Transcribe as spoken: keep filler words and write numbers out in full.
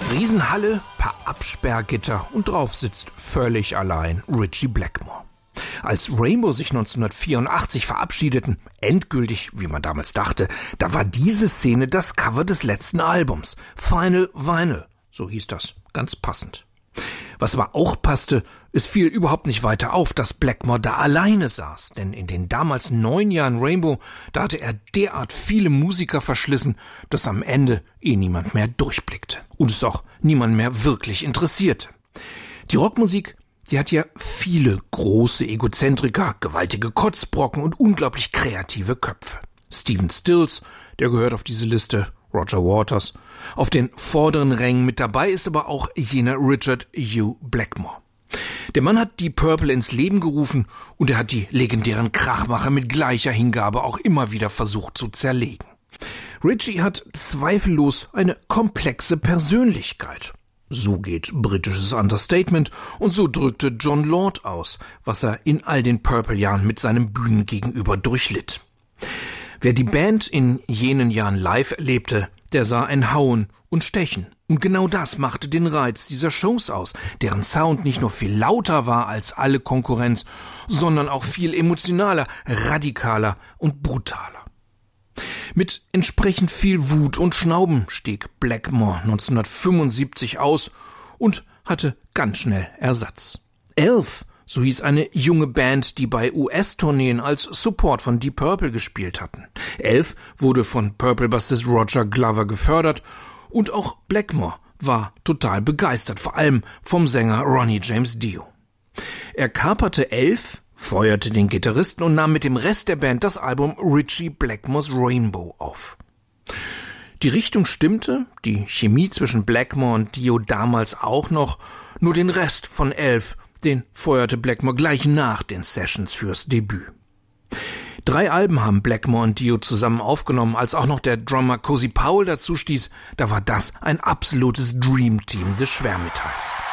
Riesenhalle, paar Absperrgitter und drauf sitzt völlig allein Ritchie Blackmore. Als Rainbow sich neunzehnhundertvierundachtzig verabschiedeten, endgültig, wie man damals dachte, da war diese Szene das Cover des letzten Albums. Final Vinyl, so hieß das, ganz passend. Was aber auch passte, es fiel überhaupt nicht weiter auf, dass Blackmore da alleine saß, denn in den damals neun Jahren Rainbow, da hatte er derart viele Musiker verschlissen, dass am Ende eh niemand mehr durchblickte und es auch niemand mehr wirklich interessierte. Die Rockmusik, die hat ja viele große Egozentriker, gewaltige Kotzbrocken und unglaublich kreative Köpfe. Stephen Stills, der gehört auf diese Liste, Roger Waters. Auf den vorderen Rängen mit dabei ist aber auch jener Richard Hugh Blackmore. Der Mann hat Deep Purple ins Leben gerufen und er hat die legendären Krachmacher mit gleicher Hingabe auch immer wieder versucht zu zerlegen. Ritchie hat zweifellos eine komplexe Persönlichkeit. So geht britisches Understatement und so drückte Jon Lord aus, was er in all den Purple-Jahren mit seinem Bühnengegenüber durchlitt. Wer die Band in jenen Jahren live erlebte, der sah ein Hauen und Stechen. Und genau das machte den Reiz dieser Shows aus, deren Sound nicht nur viel lauter war als alle Konkurrenz, sondern auch viel emotionaler, radikaler und brutaler. Mit entsprechend viel Wut und Schnauben stieg Blackmore neunzehnhundertfünfundsiebzig aus und hatte ganz schnell Ersatz. Elf, so hieß eine junge Band, die bei U S-Tourneen als Support von Deep Purple gespielt hatten. Elf wurde von Purple-Bassist Roger Glover gefördert und auch Blackmore war total begeistert, vor allem vom Sänger Ronnie James Dio. Er kaperte Elf, feuerte den Gitarristen und nahm mit dem Rest der Band das Album Ritchie Blackmore's Rainbow auf. Die Richtung stimmte, die Chemie zwischen Blackmore und Dio damals auch noch, nur den Rest von Elf, den feuerte Blackmore gleich nach den Sessions fürs Debüt. Drei Alben haben Blackmore und Dio zusammen aufgenommen, als auch noch der Drummer Cozy Powell dazu stieß, da war das ein absolutes Dreamteam des Schwermetalls.